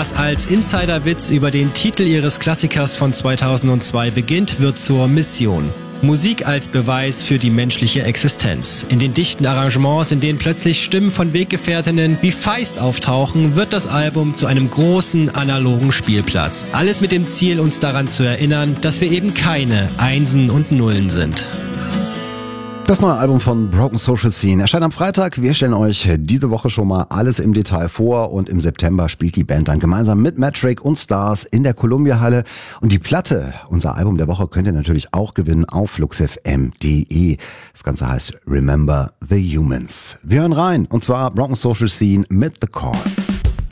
Was als Insiderwitz über den Titel ihres Klassikers von 2002 beginnt, wird zur Mission. Musik als Beweis für die menschliche Existenz. In den dichten Arrangements, in denen plötzlich Stimmen von Weggefährtinnen wie Feist auftauchen, wird das Album zu einem großen analogen Spielplatz. Alles mit dem Ziel, uns daran zu erinnern, dass wir eben keine Einsen und Nullen sind. Das neue Album von Broken Social Scene erscheint am Freitag. Wir stellen euch diese Woche schon mal alles im Detail vor und im September spielt die Band dann gemeinsam mit Metric und Stars in der Columbia Halle. Und die Platte, unser Album der Woche, könnt ihr natürlich auch gewinnen auf fluxfm.de. Das Ganze heißt Remember the Humans. Wir hören rein, und zwar Broken Social Scene mit The Call.